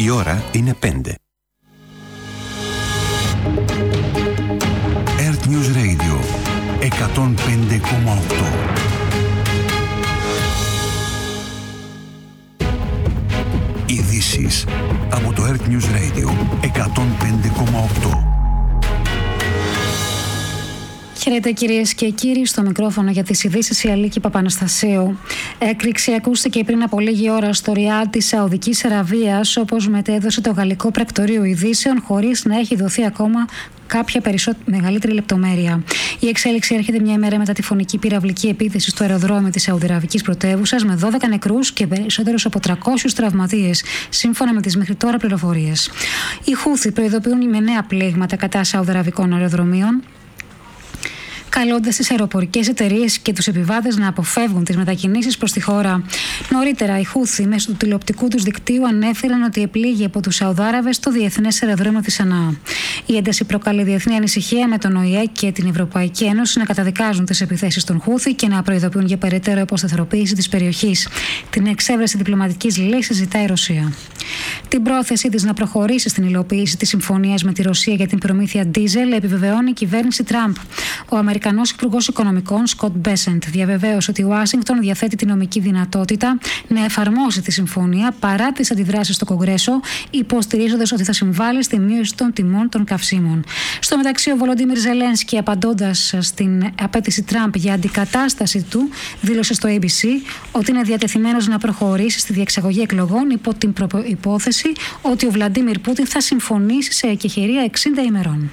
Η ώρα είναι 5. Earth News Radio 105,8. Ειδήσεις από το Earth News Radio 105,8. Χαίρετε κυρίες και κύριοι, στο μικρόφωνο για τις ειδήσεις η Αλίκη Παπαναστασίου. Έκρηξη ακούστηκε πριν από λίγη ώρα στο Ριάντ της Σαουδικής Αραβίας, όπως μετέδωσε το Γαλλικό Πρακτορείο Ειδήσεων, χωρίς να έχει δοθεί ακόμα κάποια μεγαλύτερη λεπτομέρεια. Η εξέλιξη έρχεται μια ημέρα μετά τη φωνική πυραυλική επίθεση στο αεροδρόμιο της Σαουδαραβικής πρωτεύουσας, με 12 νεκρούς και περισσότερους από 300 τραυματίες, σύμφωνα με τις μέχρι τώρα πληροφορίες. Οι Χούθι προειδοποιούν με νέα πλήγματα κατά σαουδαραβικών αεροδρομίων, καλώντας τις αεροπορικές εταιρείες και τους επιβάτες να αποφεύγουν τις μετακινήσεις προς τη χώρα. Νωρίτερα, οι Χούθι μέσω του τηλεοπτικού τους δικτύου ανέφεραν ότι επλήγει από τους Σαουδάραβες το διεθνές αεροδρόμιο της Σανά. Η ένταση προκαλεί διεθνή ανησυχία, με τον ΟΗΕ και την Ευρωπαϊκή Ένωση να καταδικάζουν τις επιθέσεις των Χούθι και να προειδοποιούν για περαιτέρω αποσταθεροποίηση της περιοχής. Την εξέβρεση διπλωματικής λύσης ζητάει η Ρωσία. Την πρόθεσή της να προχωρήσει στην υλοποίηση της συμφωνίας με τη Ρωσία για την προμήθεια ντίζελ επιβεβαιώνει η κυβέρνηση Τραμπ. Ο Αμερικανός Υπουργός Οικονομικών Σκοτ Μπέσεντ διαβεβαίωσε ότι η Ουάσιγκτον διαθέτει τη νομική δυνατότητα να εφαρμόσει τη συμφωνία παρά τις αντιδράσεις στο Κογκρέσο, υποστηρίζοντας ότι θα συμβάλλει στη μείωση των τιμών των καυσίμων. Στο μεταξύ, ο Βολοντίμιρ Ζελένσκι, απαντώντας στην απέτηση Τραμπ για αντικατάσταση του, δήλωσε στο ABC ότι είναι διατεθειμένος να προχωρήσει στη διεξαγωγή εκλογών υπό την προϋπόθεση ότι ο Βλαντίμιρ Πούτιν θα συμφωνήσει σε εκεχηρία 60 ημερών.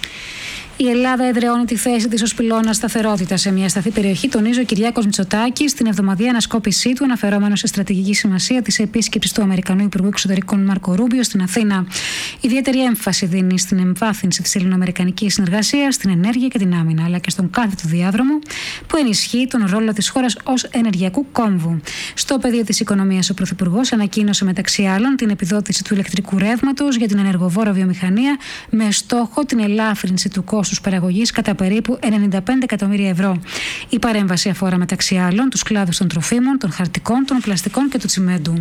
Η Ελλάδα εδραιώνει τη θέση της ως πυλώνα σταθερότητας σε μια σταθή περιοχή, τονίζει ο Κυριάκος Μητσοτάκης στην εβδομαδιαία ανασκόπησή του, αναφερόμενος σε στρατηγική σημασία της επίσκεψης του Αμερικανού Υπουργού Εξωτερικών Μάρκο Ρούμπιο στην Αθήνα. Ιδιαίτερη έμφαση δίνει στην εμβάθυνση της ελληνοαμερικανικής συνεργασίας, στην ενέργεια και την άμυνα, αλλά και στον κάθετο διάδρομο που ενισχύει τον ρόλο της χώρας ως ενεργειακού κόμβου. Στο πεδίο της οικονομίας, ο Πρωθυπουργός ανακοίνωσε μεταξύ άλλων την επιδότηση του ηλεκτρικού ρεύματος για την ενεργοβόρο βιομηχανία, με στόχο την ελάφρυνση του κόστους παραγωγής κατά περίπου 95 εκατομμύρια ευρώ. Η παρέμβαση αφορά μεταξύ άλλων τους κλάδους των τροφίμων, των χαρτικών, των πλαστικών και του τσιμέντου.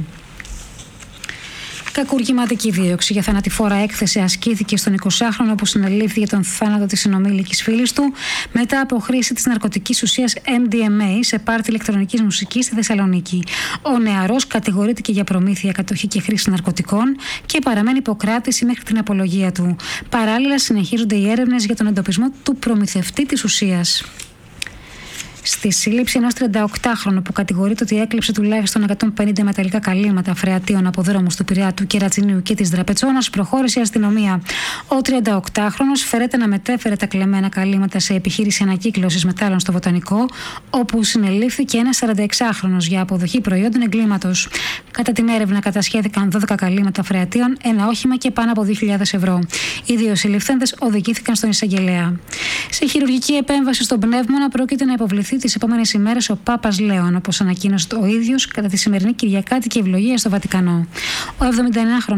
Κακουργηματική δίωξη για θανατηφόρα έκθεση ασκήθηκε στον 20χρονο που συνελήφθη για τον θάνατο της συνομήλικης φίλης του μετά από χρήση της ναρκωτικής ουσίας MDMA σε πάρτι ηλεκτρονικής μουσικής στη Θεσσαλονίκη. Ο νεαρός κατηγορήθηκε για προμήθεια, κατοχή και χρήση ναρκωτικών και παραμένει υποκράτηση μέχρι την απολογία του. Παράλληλα, συνεχίζονται οι έρευνες για τον εντοπισμό του προμηθευτή της ουσίας. Στη σύλληψη ενός 38χρονου που κατηγορείται ότι έκλεψε τουλάχιστον 150 μεταλλικά καλύματα φρεατίων από δρόμους του Πειραιά, του Κερατσινίου και της Δραπετσόνας, προχώρησε η αστυνομία. Ο 38χρονος φέρεται να μετέφερε τα κλεμμένα καλύματα σε επιχείρηση ανακύκλωσης μετάλλων στο Βοτανικό, όπου συνελήφθηκε ένας 46χρονος για αποδοχή προϊόντων εγκλήματος. Κατά την έρευνα, κατασχέθηκαν 12 καλύματα φρεατίων, ένα όχημα και πάνω από 2.000 ευρώ. Οι δύο συλληφθέντες οδηγήθηκαν στον εισαγγελέα. Σε χειρουργική επέμβαση στον πνεύμονα πρόκειται να υποβληθεί τις επόμενες ημέρες ο Πάπας Λέων, όπως ανακοίνωσε ο ίδιος κατά τη σημερινή Κυριακάτικη ευλογία στο Βατικανό. Ο 71χρονος